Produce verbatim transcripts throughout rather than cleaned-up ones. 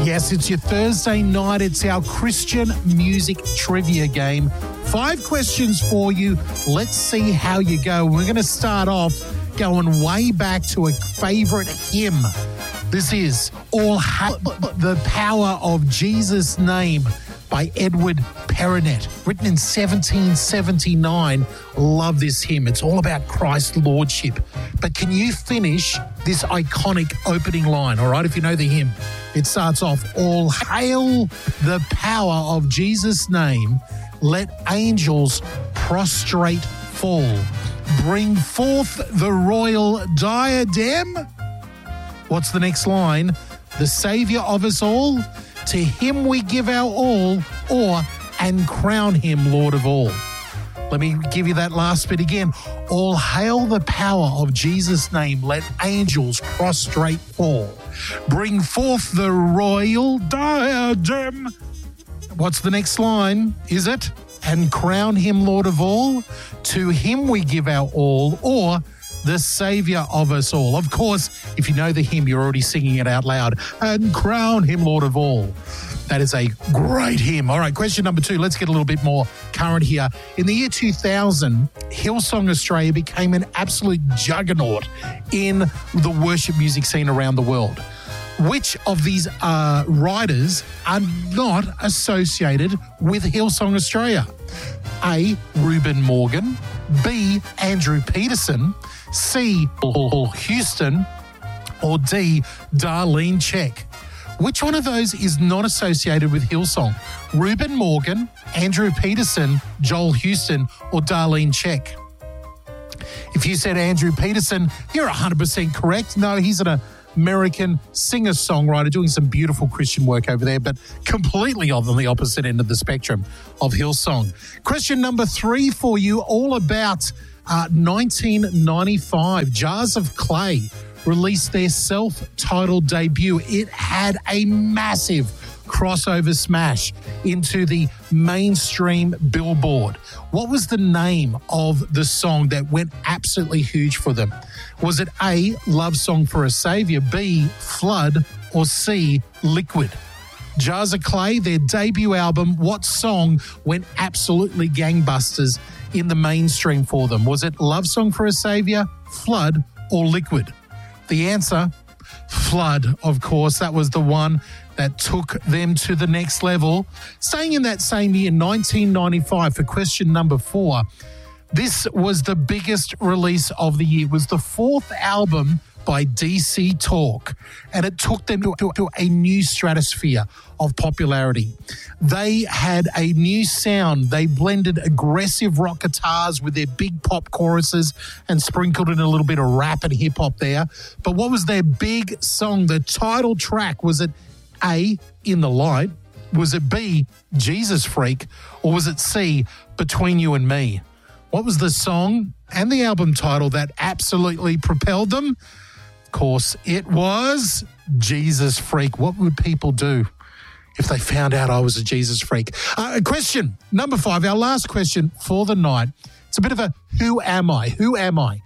Yes, it's your Thursday night. It's our Christian music trivia game. Five questions for you. Let's see how you go. We're going to start off going way back to a favourite hymn. This is All Hail the Power of Jesus' Name by Edward Perronet, written in seventeen seventy-nine. Love this hymn. It's all about Christ's lordship. But can you finish this iconic opening line, all right, if you know the hymn? It starts off, All hail the power of Jesus' name, let angels prostrate fall, bring forth the royal diadem. What's the next line? The Saviour of us all, to him we give our all, or and crown him Lord of all. Let me give you that last bit again. All hail the power of Jesus' name, let angels prostrate fall. Bring forth the royal diadem. What's the next line? Is it? And crown him Lord of all? To him we give our all, or the Saviour of us all. Of course, if you know the hymn, you're already singing it out loud. And crown him Lord of all. That is a great hymn. All right, question number two. Let's get a little bit more current here. In the year two thousand, Hillsong Australia became an absolute juggernaut in the worship music scene around the world. Which of these uh, writers are not associated with Hillsong Australia? A. Reuben Morgan. B. Andrew Peterson. C. Paul Houston. Or D. Darlene Zschech. Which one of those is not associated with Hillsong? Reuben Morgan, Andrew Peterson, Joel Houston, or Darlene Zschech? If you said Andrew Peterson, you're one hundred percent correct. No, he's an American singer-songwriter doing some beautiful Christian work over there, but completely on the opposite end of the spectrum of Hillsong. Question number three for you, all about uh, nineteen ninety-five. Jars of Clay released their self-titled debut. It had a massive crossover smash into the mainstream Billboard. What was the name of the song that went absolutely huge for them? Was it A, Love Song for a Saviour, B, Flood, or C, Liquid? Jars of Clay, their debut album, what song went absolutely gangbusters in the mainstream for them? Was it Love Song for a Saviour, Flood, or Liquid? The answer, Flood, of course. That was the one that took them to the next level. Staying in that same year, nineteen ninety-five, for question number four, this was the biggest release of the year. It was the fourth album by D C Talk, and it took them to, to, to a new stratosphere of popularity. They had a new sound. They blended aggressive rock guitars with their big pop choruses and sprinkled in a little bit of rap and hip-hop there. But what was their big song, the title track? Was it A, In the Light? Was it B, Jesus Freak? Or was it C, Between You and Me? What was the song and the album title that absolutely propelled them? Of course, it was Jesus Freak. What would people do if they found out I was a Jesus freak? Uh, question number five, our last question for the night. It's a bit of a who am I? Who am I?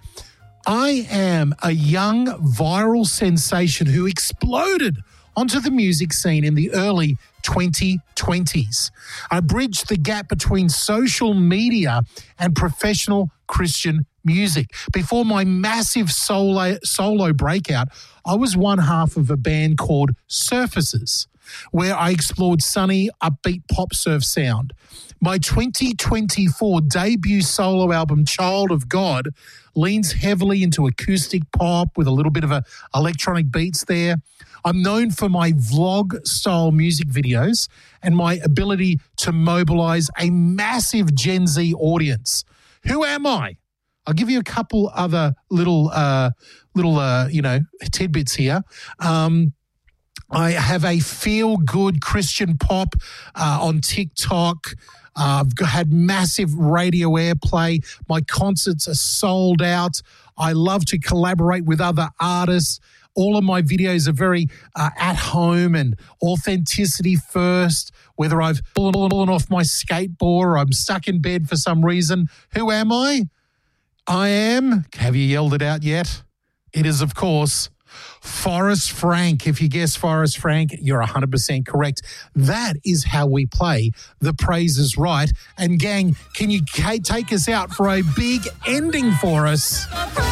I am a young viral sensation who exploded onto the music scene in the early twenty twenties. I bridged the gap between social media and professional Christian music. Before my massive solo, solo breakout, I was one half of a band called Surfaces, where I explored sunny, upbeat pop surf sound. My twenty twenty-four debut solo album, Child of God, leans heavily into acoustic pop with a little bit of a electronic beats there. I'm known for my vlog-style music videos and my ability to mobilize a massive Gen Z audience. Who am I? I'll give you a couple other little, uh, little, uh, you know, tidbits here. Um, I have a feel-good Christian pop uh, on TikTok. Uh, I've had massive radio airplay. My concerts are sold out. I love to collaborate with other artists. All of my videos are very uh, at home and authenticity first, whether I've fallen off my skateboard or I'm stuck in bed for some reason. Who am I? I am, have you yelled it out yet? It is, of course, Forrest Frank. If you guess Forrest Frank, you're one hundred percent correct. That is how we play The Praise Is Right. And gang, can you take us out for a big ending for us?